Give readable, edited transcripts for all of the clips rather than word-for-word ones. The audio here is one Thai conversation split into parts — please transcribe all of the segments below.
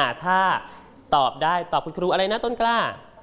ถ้าตอบได้ตอบคุณครูอะไรนะต้นกล้า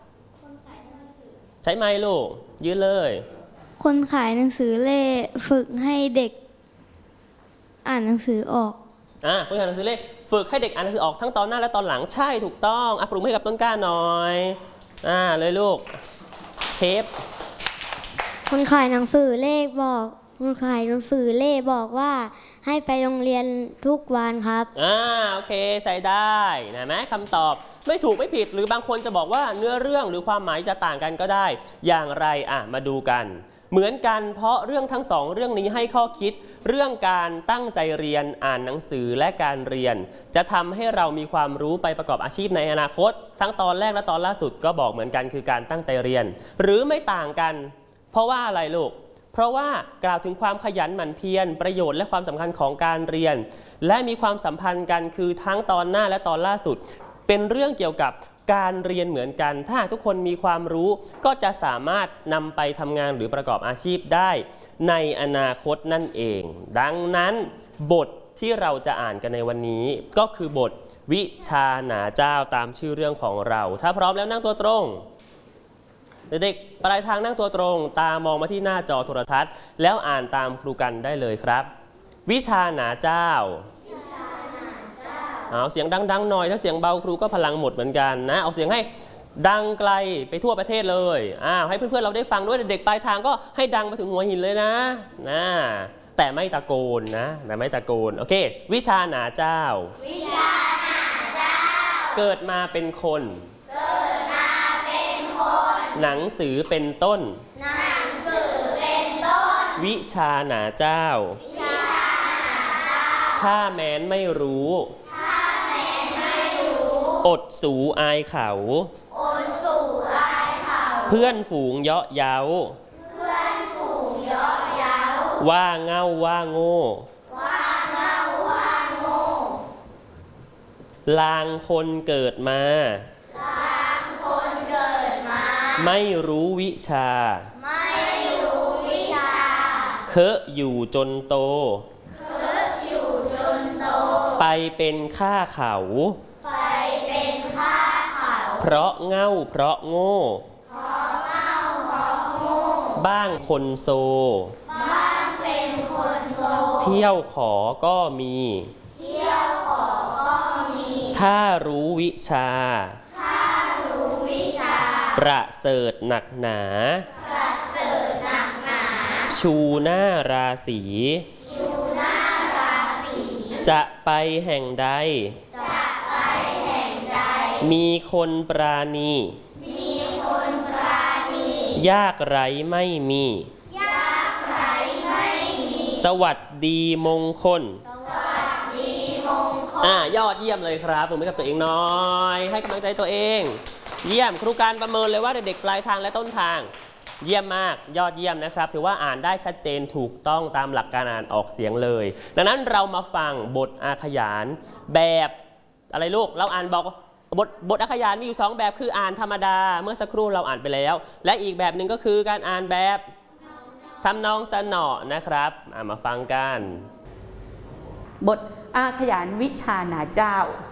ใช้ไมค์ลูกยืนเลยคนขายหนังสือเล่ฝึกให้เด็กอ่านหนังสือออกคนขายหนังสือเล่ฝึกให้เด็กอ่านหนังสือออกทั้งตอนหน้าและตอนหลังใช่ถูกต้องปรบมือให้กับต้นกล้าหน่อยเลยลูกเชฟคนขายหนังสือเลขบอกคนขายหนังสือเล่บอกว่าให้ไปโรงเรียนทุกวันครับโอเคใช้ได้นะไหมคำตอบไม่ถูกไม่ผิดหรือบางคนจะบอกว่าเนื้อเรื่องหรือความหมายจะต่างกันก็ได้อย่างไรมาดูกันเหมือนกันเพราะเรื่องทั้งสองเรื่องนี้ให้ข้อคิดเรื่องการตั้งใจเรียนอ่านหนังสือและการเรียนจะทำให้เรามีความรู้ไปประกอบอาชีพในอนาคตทั้งตอนแรกและตอนล่าสุดก็บอกเหมือนกันคือการตั้งใจเรียนหรือไม่ต่างกันเพราะว่าอะไรลูกเพราะว่ากล่าวถึงความขยันหมั่นเพียรประโยชน์และความสำคัญของการเรียนและมีความสัมพันธ์กันคือทั้งตอนหน้าและตอนล่าสุดเป็นเรื่องเกี่ยวกับการเรียนเหมือนกันถ้าทุกคนมีความรู้ก็จะสามารถนำไปทำงานหรือประกอบอาชีพได้ในอนาคตนั่นเองดังนั้นบทที่เราจะอ่านกันในวันนี้ก็คือบทวิชาหนาเจ้าตามชื่อเรื่องของเราถ้าพร้อมแล้วนั่งตัวตรงเด็กปลายทางนั่งตัวตรงตามองมาที่หน้าจอโทรทัศน์แล้วอ่านตามครูกันได้เลยครับวิชาหนาเจ้าเอาเสียงดังๆหน่อยถ้าเสียงเบาครูก็พลังหมดเหมือนกันนะเอาเสียงให้ดังไกลไปทั่วประเทศเลยให้เพื่อนๆเราได้ฟังด้วยเด็กปลายทางก็ให้ดังไปถึงหัวหินเลยนะแต่ไม่ตะโกนนะแต่ไม่ตะโกนโอเควิชาหนาเจ้าเกิดมาเป็นคนหนังสือเป็นต้นวิชาหนาเจ้าถ้าแม้นไม่รู้อดสูอายเขาเพื่อนฝูงเยาะเย้าว่าเง่าว่าโง่ลางคนเกิดมาไม่รู้วิชาเคอะอยู่จนโตไปเป็นข้าเขาเพราะเง่าเพราะโง่บ้างคนโซเที่ยวขอก็มีถ้ารู้วิชาประเสริฐหนักหนาชูหน้าราศีจะไปแห่งใดมีคนปราณียากไร้ไม่มีสวัสดีมงคลยอดเยี่ยมเลยครับผมให้กับตัวเองน้อยให้กำลังใจตัวเองเยี่ยมครูการประเมินเลยว่าเด็กๆปลายทางและต้นทางเยี่ยมมากยอดเยี่ยมนะครับถือว่าอ่านได้ชัดเจนถูกต้องตามหลักการอ่านออกเสียงเลยดังนั้นเรามาฟังบทอาขยานแบบอะไรลูกเราอ่านบอกบทอาขยานมีอยู่2แบบคืออ่านธรรมดาเมื่อสักครู่เราอ่านไปแล้วและอีกแบบหนึ่งก็คือการอ่านแบบทำนองสนอนะครับมาฟังกันบทอาขยานวิชาหนาเจ้า